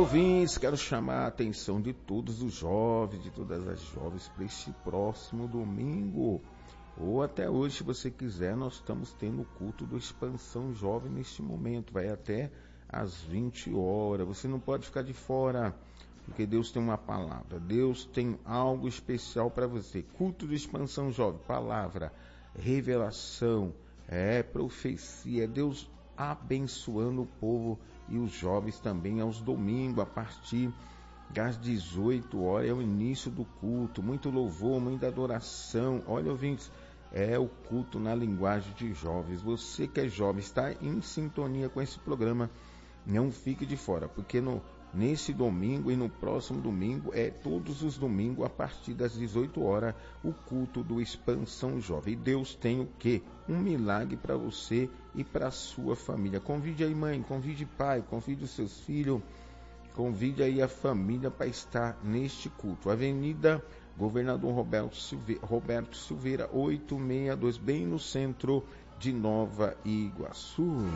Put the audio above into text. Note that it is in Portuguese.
ouvintes, quero chamar a atenção de todos os jovens, de todas as jovens, para este próximo domingo, ou até hoje, se você quiser, nós estamos tendo o culto do Expansão Jovem neste momento, vai até às 20 horas, você não pode ficar de fora, porque Deus tem uma palavra, Deus tem algo especial para você. Culto do Expansão Jovem, palavra, revelação, profecia, Deus abençoando o povo e os jovens também aos domingos, a partir das 18 horas, é o início do culto, muito louvor, muita adoração. Olha, ouvintes, é o culto na linguagem de jovens. Você que é jovem, está em sintonia com esse programa, não fique de fora, porque nesse domingo e no próximo domingo, todos os domingos, a partir das 18 horas, o culto do Expansão Jovem. E Deus tem o quê? Um milagre para você e para a sua família. Convide aí mãe, convide pai, convide os seus filhos, convide aí a família para estar neste culto. Avenida Governador Roberto Silveira, 862, bem no centro de Nova Iguaçu.